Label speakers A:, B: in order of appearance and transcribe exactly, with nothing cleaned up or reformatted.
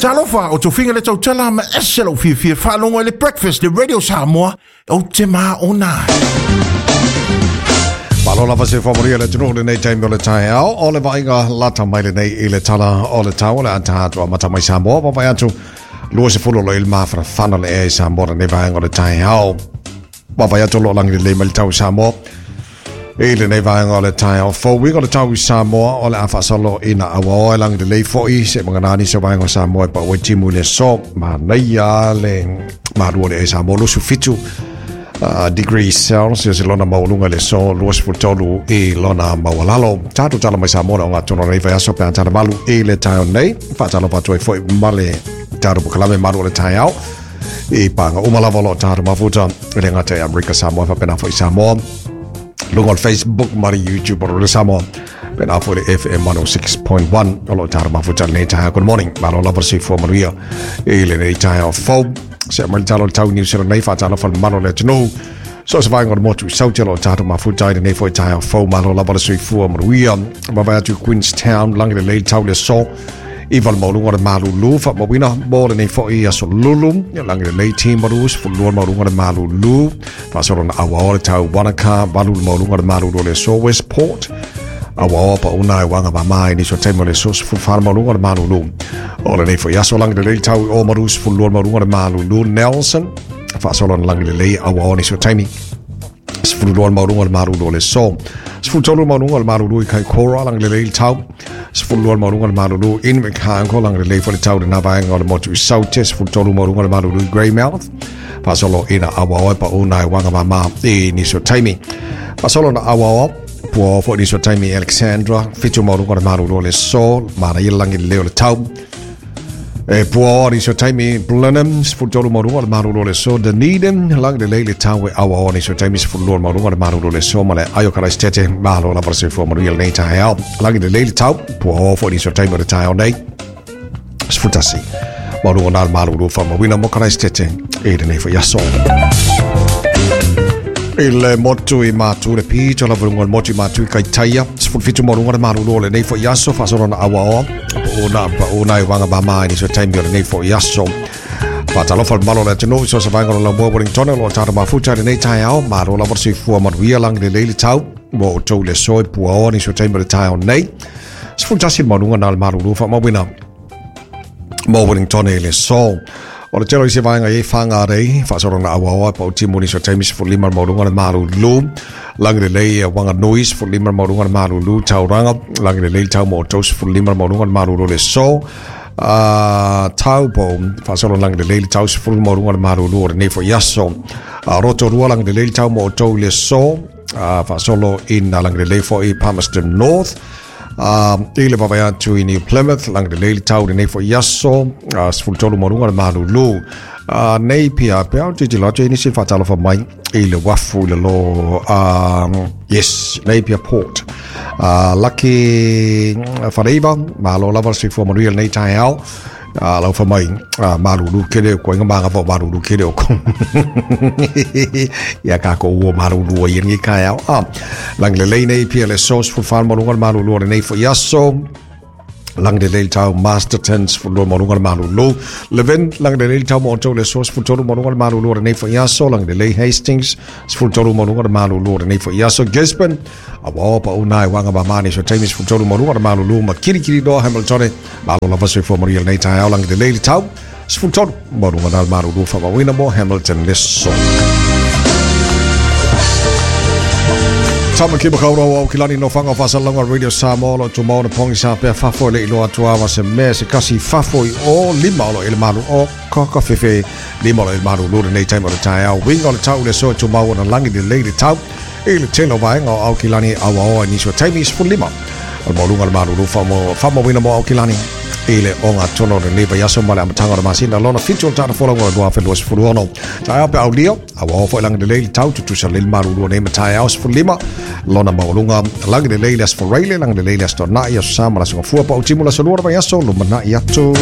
A: Talofa o to finga le tau tala ma eselo fi fi fa longo le breakfast le radio Samoa o te ma ona.
B: Palola fa se favoria le tino le nei time le tai ao o le vainga lata mai le nei ile tala o le tau le anta atua mata mai Samoa pa vai atu lua se fulo lo il mafra fana le e Samoa le vainga le tai ao pa vai atu lo langi le mai tau Samoa ile nei vainga le tai ao fo winga le tau Samoa o le afa solo ina awa o langi le foi se mangani se vainga Samoa pa we timu le so ma nei ya le ma ru le Samoa lo su fitu Uh, degrees Celsius lona maulunga le so luas futolu e lona mawalalo tatu tala mai Samoa nga tono nei vai aso pe tala malu e le tayo nei fa tala patoi foi male tatu bukalame malu le tayo e panga umalava lo tatu mafuta le ngate America Samoa fa pena foi Samoa lungo Facebook mari YouTube or le Samoa pena foi le F M one oh six point one lo tatu mafuta le tayo good morning malo la versi for Maria e le nei tayo fo se mal talo tau New Zealand nei fa talo fal malo le tino so se vai ngor motu sau telo tatu mafuta nei foi tayo fo malo la versi for Maria ba va to Queenstown lang le le tau le so Ivan Maulunga malu lu fa mo wina mo le nei foi aso lulum lang le le team marus fu lu Maulunga malu lu fa so na awa tau Wanaka malu Maulunga malu le so Westport awa pa una wanga ba mai ni so temo le so fu fa Maulunga malu lu o le nei foi aso lang le le tau o marus fu lu Maulunga malu lu Nelson fa so lang le le awa ni so temi fu lu Maulunga malu le so fu tolu Maulunga malu lu kai kora lang le le tau fu lu Maulunga malu lu in me kan ko lang le le for tau na ba ngol mo tu sautes fu tolu Maulunga malu lu Greymouth fa so ina awa pa una wanga ba ma e ni so temi fa so na awa po fo ni so temi Alexandra fitu Maulunga malu le so ma na lang le le tau e po ni so temi Blenheim fu tolu Maulunga malu le so Dunedin lang le le tau awa ni so temi fu lu Maulunga malu le so ma le ayo kara stete malo la versi fo Maria nei tai lang le le tau po fo ni so temi le tai nei sfutasi Maulunga malu fa ma wina mo kara stete e nei fo yaso il motu i matu le pito la volunga motu i matu kai taia sfut fitu Maulunga malu le nei fo yaso fa so na awa ona ona i wanga ba mai ni so time yo nei fo yaso fa talo fal malo le tino so sa vanga la mo Wellington lo tata ma futa nei tai ao ma ro la versi fu ma wi lang le le tau mo to le so pu o ni so time le tai nei sfut tasin Maulunga na malu fa ma wina mo Wellington le so o le telo i se vaenga e whanga rei, whasorona awawa pa o timoni so teimis fu lima Maulunga le malu lu, langi le lei wanga noise fu lima Maulunga le malu lu, tauranga, langi le lei tau mo tos fu lima Maulunga le malu lu le so, uh, tau po, whasorona langi le lei tau fu lima Maulunga le malu lu o le nefo yaso, uh, roto rua langi le lei tau mo tau le so, uh, whasolo in langi le lei fo i Palmerston North, Um, ile va vai atu i New Plymouth lang de le tau de nei fo yaso uh, sful tolu Maulunga malu lu uh, nei pia pia ti ti lo ni sin fatalo fa mai ile wafu le lo um, yes nei pia port uh, lucky uh, fareva malo lava si fo Maria nei tai ao uh, lo fa mai uh, malu lu kede ko nga ma fo malu lu kede ko ya ka ko wo malu lu yen ni kai ao ah lang le le nei pia le sos fu fa Maulunga malu lu nei fo yaso lang de le tau Mastertons fu lu Maulunga malu lu Levin lang de le tau mo to le sos fu tolu Maulunga malu lu nei fo yaso lang de le Hastings fu tolu Maulunga malu lu nei fo yaso Gisborne awa pa unai wanga ba mani so taimis fu tolu Maulunga malu lu ma kiri kiri do Hamilton malu la vaso fo Maria nei tai lang de le tau fu tolu Maulunga malu lu fa ba wina mo Hamilton leso Tama ki bakaura o kilani no fanga fa salanga radio Samoa lo tu mauna pongi sa pe fafo le ilo atua wa se me se kasi fafo o lima lo il malu o kaka fefe lima lo il malu lo nei time o tai au wing on tau le so tu mauna langi de lady tau il telo vai ngo au kilani awa o ni so time is fu lima al Maulunga malu lo fa mo fa mo wina mo au kilani ile onga tono de neva yaso mala matanga de masina lona fitu tata fola ngo do afa los furono ta apa audio awa fo lang de le tau tu sa lil maru do ne matai aus fu lima lona Maulunga lang de le las for raile lang de le las to na ya sa mala so fu pa utimula so lora yaso lo mana ya to